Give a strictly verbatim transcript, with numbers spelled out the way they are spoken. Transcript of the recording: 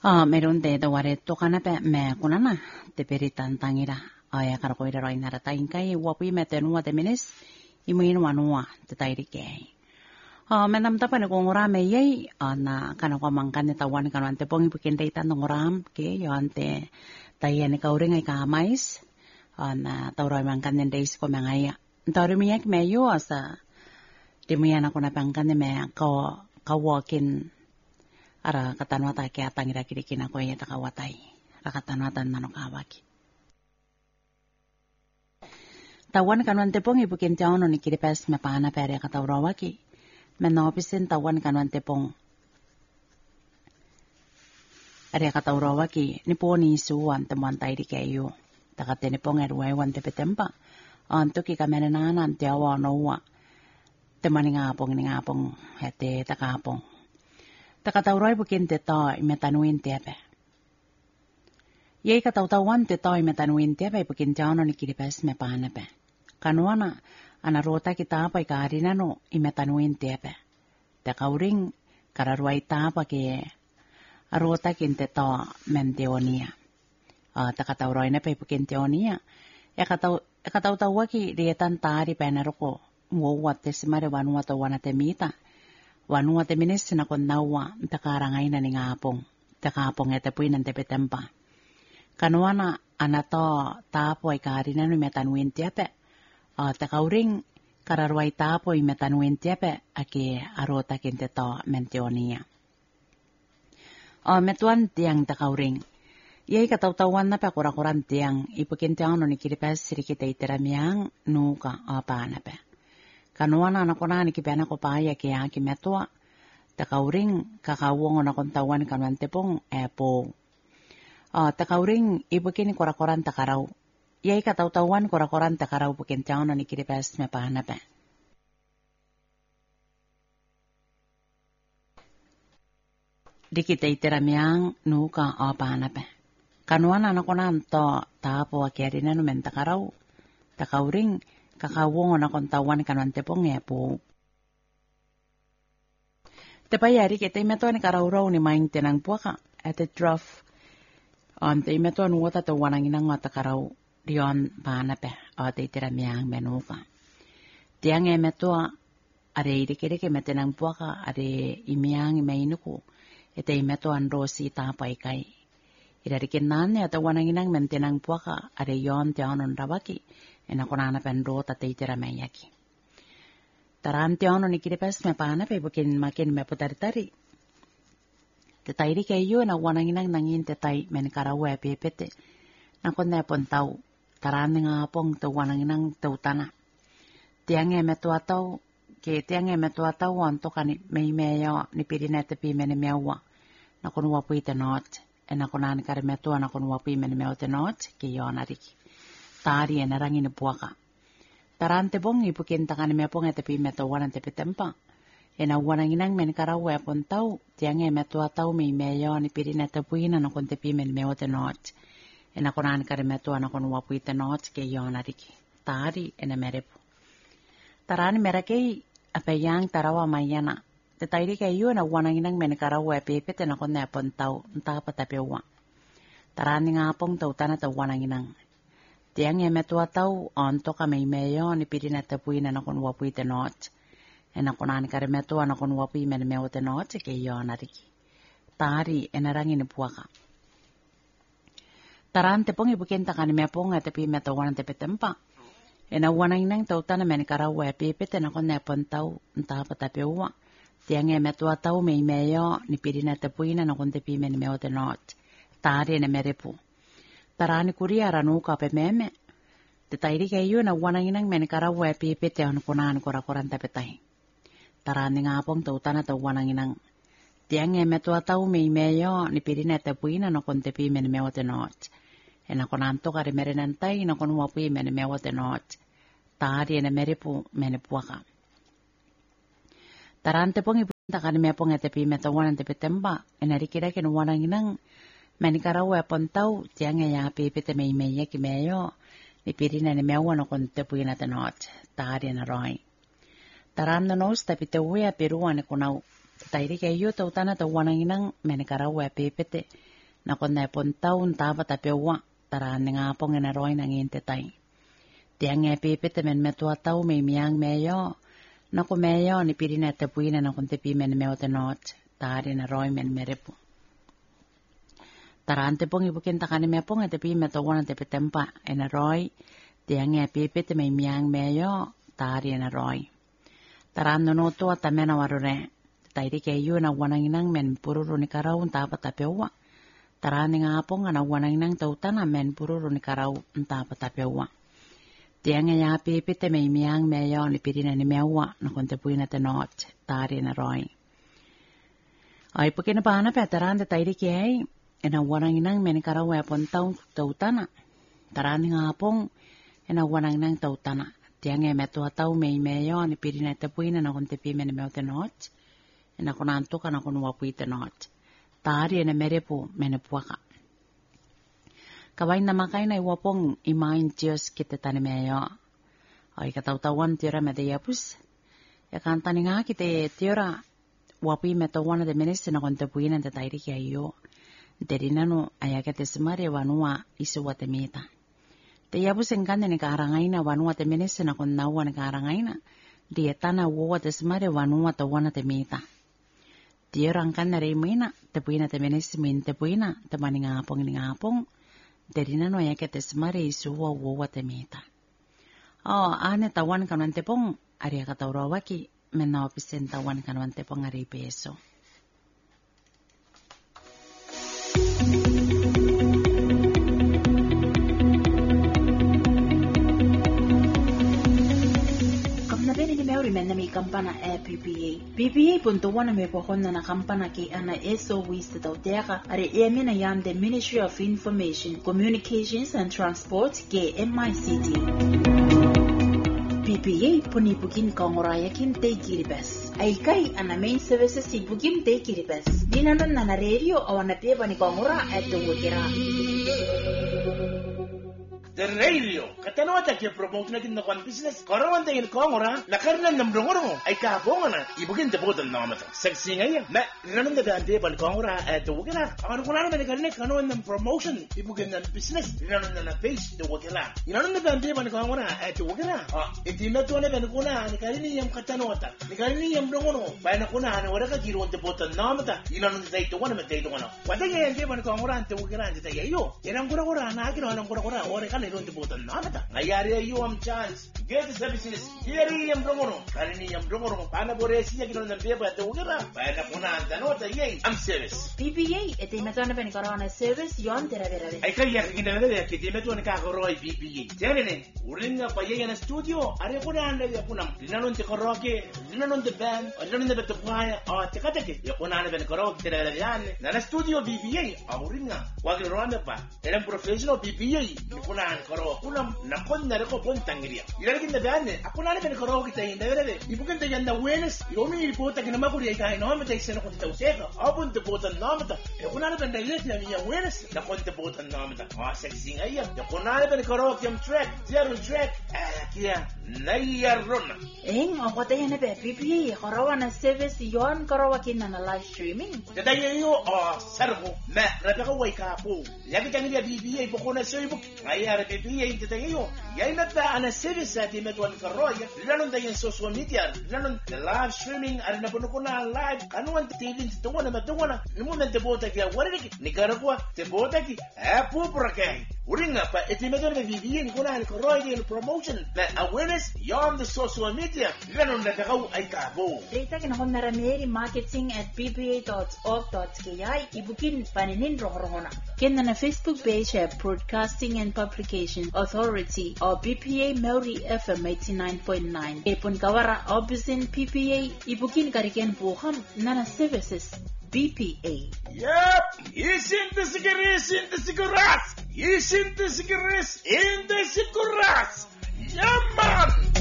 Ah, meron de da ware to kana pe me kunana te peritan tangira aya kar ko ira ina rata inkai wapi me te nuwa te menes imuin wanua te tairi ke. Ah, menam tapa ne kongora me yei ana kana ko mangkane tawan kana ante pongi pukin dei tan ngoram ke yo ante tai ane kauring ai ka mais ana tauroi mangkane deis ko mangaya. Tauri miyak me yo asa demiana ko na pangkane me ko kawakin ara katanwata ke atangira kirikina ko yeta kawatai rakatanwata nano kawaki tawan kanwan tepong ibukin tiaono ni kiripes me paana pere katawrawaki menopisin tawan kanwan tepong are katawrawaki ni poni suwan temantai di kayu takate ni pong erwai wan tepetempa anto ki kamenana tiawa nowa temani ngapong ni ngapong hete takapong takatauroi bukin te ta imetanuin tepe. Yei katautawan te ta imetanuin tepe bukin jano ni kiripes me panepe. Kanuana anarota kita apa ikarina no imetanuin tepe. Takauring kararuai tapa ke arota kinte ta menteonia. Uh, takatauroi nepe bukin teonia. Ya katau katautawa ki rietan tari penaroko. Muwat te simare wanua tawana temita. Wanua te minis na kon nawa takarangay na ni ngapong takapong ete puy ng tepetempa. Kanuana anato tapo ay karina no metanuin tiape. Uh, takauring kararway tapo ay metanuin tiape aki arota kinte to menteonia. Uh, metuan tiang takauring. Yay katautawan na pa kurakuran tiang ipukintiang no ni kiripes sirikita iteramiang nuka apa na pa. Kanuana na ko na ni kipena ko paya kaya kimetua takauring kakawong na kontawan kanuan tepong epo. Uh, takauring ibukin kurakuran takaraw. Yay katautawan kurakuran takaraw bukin tiyaw na ni kiripes me pahanape. Di kita itiramiyang nuka o pahanape. Kanuana na ko na to tapo akirina no men takaraw. Takauring kakawong na kontawan kanuan tepong epo. Tepayari kita imetuan karawraw ni maing tinang puaka at a draft. Um, te imetuan wata to wanang inang mata karaw diyon panape o te itiramiyang menuka. Tiang imetua are irikirike metinang puaka are imiyang imeinuku ete imetuan rosi tapay kay. Irarikin nane at wanang inang mentinang puaka are yon tiyanon rabaki. Ena konana penro tate itiramayaki. Taranti ono ni kiripes me paana pe bukin makin me putari-tari. Tetairi kayo na wanang inang nangin tetai men karawe pepete. Nakon na pon tau. Tarani nga pong to wanang inang tau tana. Tiang e me tuataw. Ke tiang e me tuataw wanto kani may meyo ni pirinete pi mene mewa. Nakon wapu itenot. E nakonan kare metua nakon wapu mene mewa tenot. Ke yon ariki. Tari na rangin puaka. Tarante bong ipukin takan me pong ete pi meto wanan tepe tempa. Ena wanang inang men karawe pon tau. Tiang e meto atau me meyo ni pirin ete puina na kon tepi men mewo te not. Ena konan kare meto na kon wapu ite not ke yon ariki. Tari ena merepo. Tarani merakei apa yang tarawa mayana. Tetairi kayo na wanang inang men karawe pepe te na kon ne pon tau. Nta pa tapewa. Tarani nga pong tau tana tau wanang inang. Tiang e metua tau onto ka may meyo ni pirin at tapuin na nakon wapu ite not. E nakonan kare metua nakon wapu men mewo te not ke yon ariki. Tari e narangin ni puaka. Tarante pong ibukin takan me pong at tapi meto wanan tepe tempa. E na wanang nang tau tana men karawe pepe te nakon nepon tau nta pa tapewa. Tiang e metua tau may meyo ni pirin at tapuin na nakon tepi men mewo te not. Tari e na merepu. Tarani kuria ranuka pe meme. Tetairi kayo na wanang inang men karawe pipi te on kunan kura-kuran tapetai. Tarani ngapong tautana tau wanang inang. Tiang e metua tau may meyo ni pirina te puina no kon tepi men mewo te not. E na konanto kare merenantai no kon wapui men mewo te not. Tari e na merepu men puaka. Tarante pong ipunta kani me pong e tepi meto wanan tepe temba. E narikira ken wanang inang. Mani karawe pon tau tiang e ya pepe te mei mei ki meyo ni pirina ni mewa no kon te puina te not tari na roi taran no nos tapi te we a peruane konau tairi ke yo tau tana tau wanang inang mani karawe pepe te na kon na pon taun tava tapewa taran nga pong na roy nang intetay. Tiang e pipit men metua tau me miang meyo na ko meyo ni pirina tapuina na kon tepi men meo tenot tari na roy men merepo. Tarante pong ibukin takani me pong tepi metowana tepi tempa ena roy tiang e pipit me miang meyo tari na roy. Tarando no to atamena warure tairi ke yu na wananginang men pururu ni karau tapa tapewa. Tarani nga pong na wananginang tautana men pururu ni karau tapa tapewa. Tiang e ya pipit me miang meyo ni pirina ni mewa na kon tepuina tenot tari na roy. Ay pukina pa na petarante tairi ke ay ena wananginang men karau e pon tau tautana. Tarani nga pong ena wananginang tautana. Tiang e metua tau me meyo ni pirina tepuina na kon tepi men meo tenot. Ena kon antuka na kon wapui tenot. Tari ena merepo menepuaka. Kawain na makai na iwapong imain Diyos kita tani meyo. Ay katautawan tira mete yapus. Ya kantani nga kita tira wapui metawan na de menes na kon tepuina na tairi kia iyo. Deri nano ayakete semare wanua isu watemita. Te yapus engkande ni karangaina wanua te menes na kon nawa ni karangaina. Dia tana wawa te semare wanua te wana temita. Tira angkan na reimina tepuina te menes min tepuina te mani ngapong ni ngapong. Dari nano ya kete semare isuwa wawa temita. Oh, ane tawan kanuan tepong ari katarawaki menawa pisen tawan kanuan tepong ari peso. Men na may kampana e P P A. P P A puntuan na may pohon na na kampana ki ana S O Wista daw teka ari emi na yan the Ministry of Information, Communications and Transport ke M I C T. P P A punipugin kongurayakin te kiribes. Ay kay ana main services si bugim te kiribes. Dinanon na na radio awan na pieba ni kongura at the wikira. The radio, katanawata kaya promote na kinakon business. Karawan tayo kongora, nakarnan ng brongoro ay kahapon na ibugin taputan na mata. Sexy ngayon, na nanon na dante pal kongora at tuwag na. Ang ano ko na naman nagarinig kanuan ng promotion, ibugin ng business. Nanon na na page tuwag na. Nanon na dante pal kongora at tuwag na. Ah, iti na to na ko na nagarinig yung katanawata, nagarinig yung brongoro. Bayan ako na na wala ka giroon taputan na mata. Nanon na tayo tuwan na tayo tuwan na. Wala kaya dante pal kongora at tuwag na tayo yo. Yan ang kura-kura na akin ang kura-kura. Ore ka iron tibutan na mata. Ngayari ayo am chance. Get the services. Hiyari yung brongoro. Karini yung brongoro. Paano po rin siya gano'n ng biya ito ugara. Bayan na po na ang tanota. Yay, am service. P P A, ito yung meto na pa ni Corona service yon tira-tira. Ay kaya kinala na kiti meto ni kakoroy P P A. Tiyan rin, uring nga pa yan na studio. Ari po na ang lagay po na. Dinanon ti karaoke, dinanon ti band, o dinanon ti beto kaya. O tika-tiki. Yung po na na karaoke tira-tira yan. Na na studio P P A. Uring nga. Wag na pa. Ilang professional P P A. Yung po na karaoke. Ulam nakon na ko pon tangiriya. Ilalagin na daan eh. Ako na naman karaoke tayo. Dahil ibukan tayo yan na awareness. Yomi iliputa kinamaguri ay kahit naman tayo sa nakon tayo seka. Apon taputan naman ta. Ako na naman tayo yan yung awareness. Nakon taputan naman ta. Mga sexy nga yan. Ako na naman karaoke yung track. Zero track. Ah, kaya nayaron na. Eh, ako tayo na ba? P P A, karawa na service yon karawakin na na live streaming. Katayo yo, oh, sarko. Ma, rapi ka way ka po. Lagi kang niya B B A po ko na sa ibuk. Ngayari P P A yung tatayo. Yan na ta ana service sa timetuan karoy. Lanon tayo yung social media. Lanon the live streaming. Ari na puno ko na live. Ano ang titilin sa tunga na matunga na. Nimo na tebota kaya wala ki. Nicaragua, tebota ki. Apo prakay. Uri nga pa, itimetuan na B B A ko na karoy yung promotion. Na awareness, yon the social media. Lanon na kakaw ay kabo. Rita kinakon na ramiri marketing at p p a dot org dot k i. Ibukin paninin rohorona. Kena na Facebook page at Broadcasting and Publication Authority o B P A Maori F M eighty-nine point nine. Ipon kawara obisin P P A ibukin kariken buham nana services B P A. Yep, isin the sigaris in the siguras. Isin the sigaris in the siguras. Yaman!